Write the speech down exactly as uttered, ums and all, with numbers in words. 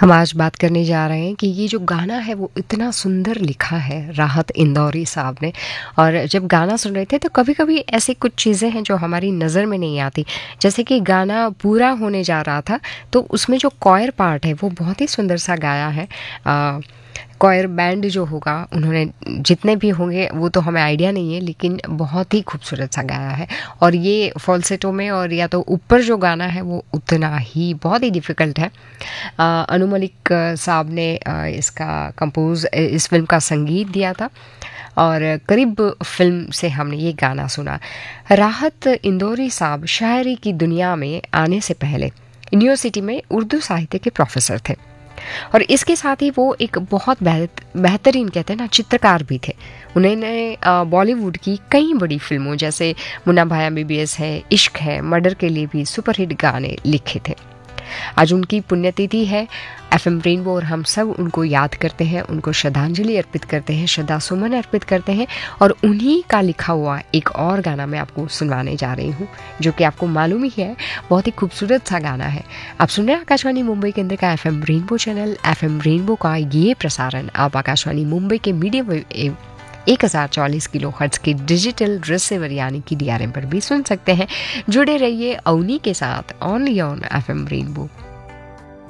हम आज बात करने जा रहे हैं कि ये जो गाना है वो इतना सुंदर लिखा है राहत इंदौरी साहब ने। और जब गाना सुन रहे थे तो कभी-कभी ऐसी कुछ चीज़ें हैं जो हमारी नज़र में नहीं आती। जैसे कि गाना पूरा होने जा रहा था तो उसमें जो कॉयर पार्ट है वो बहुत ही सुंदर सा गाया है। अ, कॉयर बैंड जो होगा उन्होंने जितने भी होंगे वो तो हमें आइडिया नहीं है, लेकिन बहुत ही खूबसूरत सा गाया है। और ये फ़ॉल्सेटो में और या तो ऊपर जो गाना है वो उतना ही बहुत ही डिफ़िकल्ट है। अ, अनु मलिक अ, साहब ने अ, इसका कंपोज़ इस फ़िल्म का संगीत दिया था और करीब फ़िल्म से हमने ये गाना सुना। राहत इंदौरी साहब शायरी की दुनिया में आने से पहले यूनिवर्सिटी में उर्दू साहित्य के प्रोफ़ेसर थे और इसके साथ ही वो एक बहुत बेहत बेहतरीन कहते हैं ना चित्रकार भी थे। उन्होंने अ, बॉलीवुड की कई बड़ी फ़िल्मों जैसे मुन्ना भाई एमबीबीएस है, इश्क है, मर्डर के लिए भी सुपरहिट गाने लिखे थे। आज उनकी पुण्यतिथि है। एफएम रेनबो और हम सब उनको याद करते हैं, उनको श्रद्धांजलि अर्पित करते हैं, श्रद्धा सुमन अर्पित करते हैं। और उन्हीं का लिखा हुआ एक और गाना मैं आपको सुनवाने जा रही हूँ, जो कि आपको मालूम ही है, बहुत ही खूबसूरत सा गाना है। आप सुन रहे हैं आकाशवाणी मुंबई केंद्र का FM rainbow channel. FM rainbow का ये प्रसारण आप आकाशवाणी मुंबई के मीडियम वेव एक हज़ार चौलीस किलो हर्ट्ज के डिजिटल रिसीवर यानी कि डीआरएम पर भी सुन सकते हैं। जुड़े रहिए अवनी के साथ ओनली ऑन एफएम रेनबो।